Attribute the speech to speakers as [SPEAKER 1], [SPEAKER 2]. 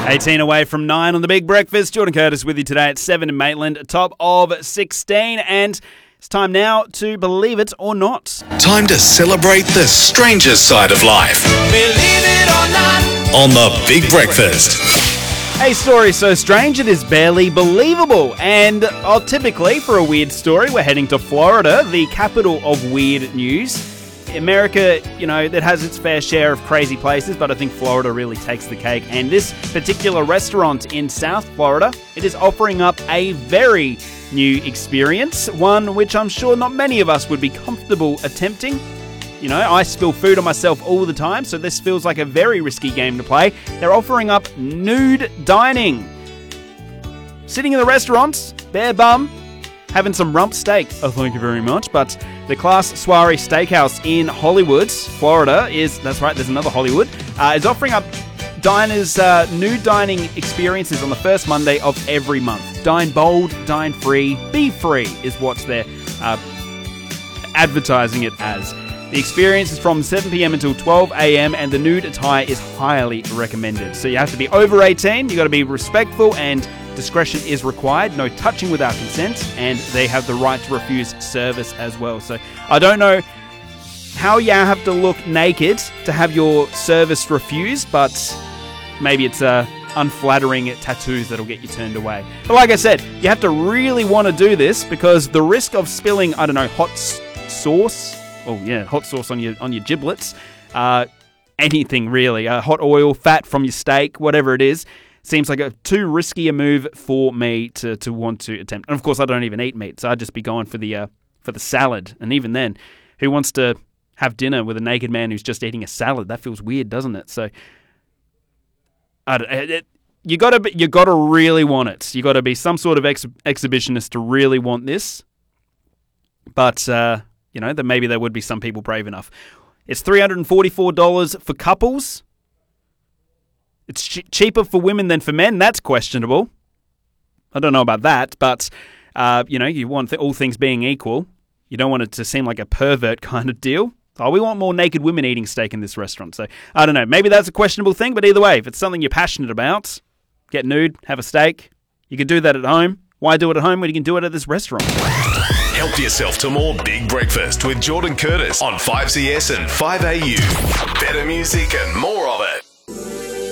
[SPEAKER 1] 18 away from 9 on the Big Breakfast. Jordan Curtis with you today at 7 in Maitland, top of 16. And it's time now to believe it or not.
[SPEAKER 2] Time to celebrate the stranger side of life.
[SPEAKER 3] Believe it or not.
[SPEAKER 2] On the Big Breakfast.
[SPEAKER 1] A story so strange it is barely believable. And typically, for a weird story, we're heading to Florida, the capital of weird news. America, that has its fair share of crazy places, but I think Florida really takes the cake. And this particular restaurant in South Florida, it is offering up a very new experience, one which I'm sure not many of us would be comfortable attempting. I spill food on myself all the time, so this feels like a very risky game to play. They're offering up nude dining. Sitting in the restaurants, bare bum, having some rump steak. Oh, thank you very much. But the Class Soiree Steakhouse in Hollywood, Florida, that's right, there's another Hollywood, is offering up diners nude dining experiences on the first Monday of every month. Dine bold, dine free, be free is what they're advertising it as. The experience is from 7 p.m. until 12 a.m. and the nude attire is highly recommended. So you have to be over 18, you got to be respectful, and discretion is required. No touching without consent, and they have the right to refuse service as well. So I don't know how you have to look naked to have your service refused, but maybe it's unflattering tattoos that'll get you turned away. But like I said, you have to really want to do this because the risk of spilling, hot sauce. Oh yeah, hot sauce on your giblets. Anything really. Hot oil, fat from your steak, whatever it is. Seems like a too risky a move for me to want to attempt. And of course, I don't even eat meat, so I'd just be going for the salad. And even then, who wants to have dinner with a naked man who's just eating a salad? That feels weird, doesn't it? So, you gotta really want it. You gotta be some sort of exhibitionist to really want this. But that maybe there would be some people brave enough. It's $344 for couples. It's cheaper for women than for men. That's questionable. I don't know about that, but, you want all things being equal. You don't want it to seem like a pervert kind of deal. Oh, we want more naked women eating steak in this restaurant. So, I don't know. Maybe that's a questionable thing, but either way, if it's something you're passionate about, get nude, have a steak. You can do that at home. Why do it at home when you can do it at this restaurant?
[SPEAKER 2] Help yourself to more Big Breakfast with Jordan Curtis on 5CS and 5AU. Better music and more of it.